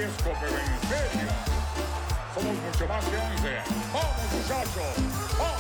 fresco, pero en serio. Somos mucho más que 11. ¡Vamos, muchachos! ¡Vamos!